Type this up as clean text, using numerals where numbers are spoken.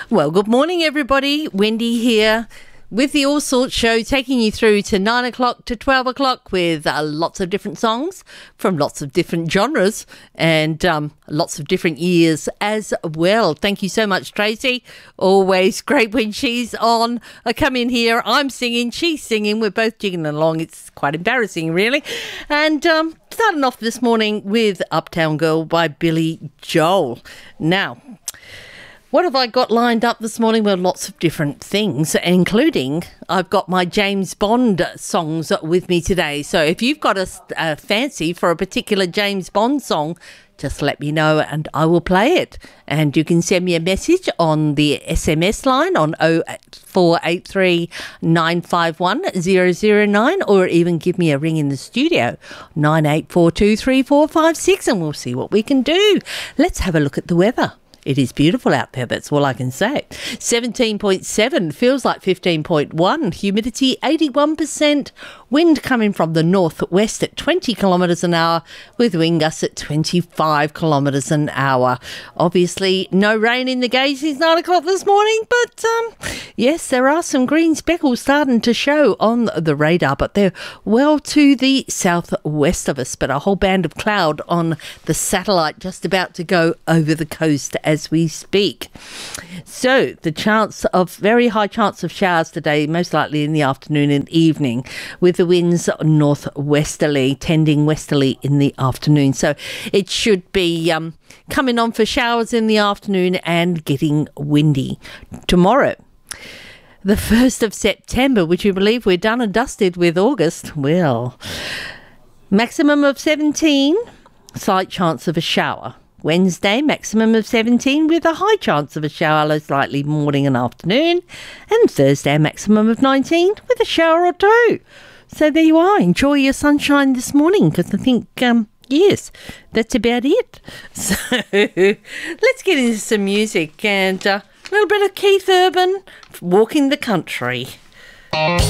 Well, good morning, everybody. Wendy here with the All Sorts Show, taking you through to 9 o'clock to 12 o'clock with lots of different songs from lots of different genres and lots of different years as well. Thank you so much, Tracy. Always great when she's on. I come in here, I'm singing, she's singing, we're both jigging along. It's quite embarrassing, really. And starting off this morning with Uptown Girl by Billy Joel. Now, what have I got lined up this morning? Well, lots of different things, including I've got my James Bond songs with me today. So if you've got a fancy for a particular James Bond song, just let me know and I will play it. And you can send me a message on the SMS line on 0483 951 009 or even give me a ring in the studio, 9842 3456, and we'll see what we can do. Let's have a look at the weather. It is beautiful out there, that's all I can say. 17.7, feels like 15.1, humidity 81%, wind coming from the northwest at 20 kilometres an hour with wind gusts at 25 kilometres an hour. Obviously, no rain in the Gazeys 9 o'clock this morning, but yes, there are some green speckles starting to show on the radar, but they're well to the southwest of us, but a whole band of cloud on the satellite just about to go over the coast as we speak. So the very high chance of showers today, most likely in the afternoon and evening, with the winds northwesterly, tending westerly in the afternoon. So it should be coming on for showers in the afternoon and getting windy. Tomorrow, the 1st of September, would you believe we're done and dusted with August? Well, maximum of 17, slight chance of a shower. Wednesday, maximum of 17 with a high chance of a shower, most likely morning and afternoon. And Thursday, maximum of 19 with a shower or two. So there you are. Enjoy your sunshine this morning because I think, yes, that's about it. So let's get into some music and a little bit of Keith Urban, Walking the Country.